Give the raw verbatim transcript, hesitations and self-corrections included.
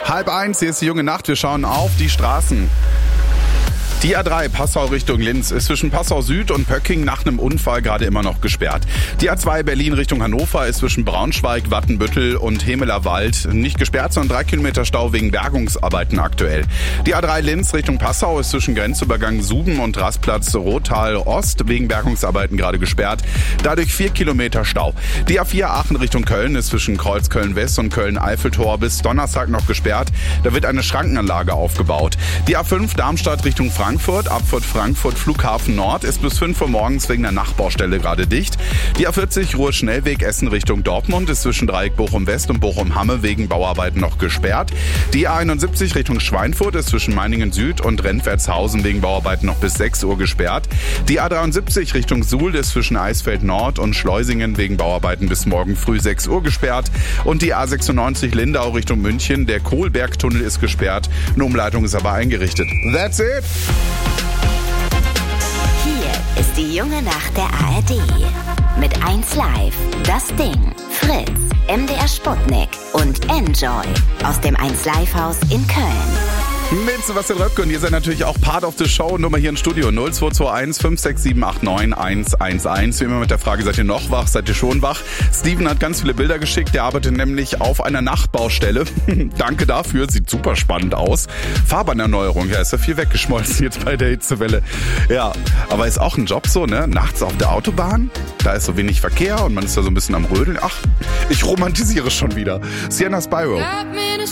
Halb eins, hier ist die junge Nacht. Wir schauen auf die Straßen. Die A drei Passau Richtung Linz ist zwischen Passau Süd und Pöcking nach einem Unfall gerade immer noch gesperrt. Die A zwei Berlin Richtung Hannover ist zwischen Braunschweig, Wattenbüttel und Hemelerwald nicht gesperrt, sondern drei Kilometer Stau wegen Bergungsarbeiten aktuell. Die A drei Linz Richtung Passau ist zwischen Grenzübergang Suben und Rastplatz Rothal Ost wegen Bergungsarbeiten gerade gesperrt. Dadurch vier Kilometer Stau. Die A vier Aachen Richtung Köln ist zwischen Kreuz Köln West und Köln Eiffeltor bis Donnerstag noch gesperrt. Da wird eine Schrankenanlage aufgebaut. Die A fünf Darmstadt Richtung Frankfurt Frankfurt, Abfahrt Frankfurt, Flughafen Nord ist bis fünf Uhr morgens wegen der Nachbaustelle gerade dicht. Die A vierzig Ruhr-Schnellweg Essen Richtung Dortmund ist zwischen Dreieck Bochum West und Bochum Hamme wegen Bauarbeiten noch gesperrt. Die A einundsiebzig Richtung Schweinfurt ist zwischen Meiningen Süd und Rentwertshausen wegen Bauarbeiten noch bis sechs Uhr gesperrt. Die A dreiundsiebzig Richtung Suhl ist zwischen Eisfeld Nord und Schleusingen wegen Bauarbeiten bis morgen früh sechs Uhr gesperrt. Und die A sechsundneunzig Lindau Richtung München, der Kohlbergtunnel ist gesperrt, eine Umleitung ist aber eingerichtet. That's it! Hier ist die junge Nacht der A R D. Mit eins Live, Das Ding, Fritz, M D R Sputnik und Enjoy aus dem eins Live Haus in Köln. Mit Sebastian Röpke und ihr seid natürlich auch Part of the Show. Nummer hier im Studio null zwei zwei eins fünf sechs sieben acht neun eins eins eins. Wie immer mit der Frage, seid ihr noch wach? Seid ihr schon wach? Steven hat ganz viele Bilder geschickt. Der arbeitet nämlich auf einer Nachtbaustelle. Danke dafür. Sieht super spannend aus. Fahrbahnerneuerung. Ja, ist ja viel weggeschmolzen jetzt bei der Hitzewelle. Ja, aber ist auch ein Job so, ne? Nachts auf der Autobahn. Da ist so wenig Verkehr und man ist da so ein bisschen am Rödeln. Ach, ich romantisiere schon wieder. Sienna Spyro.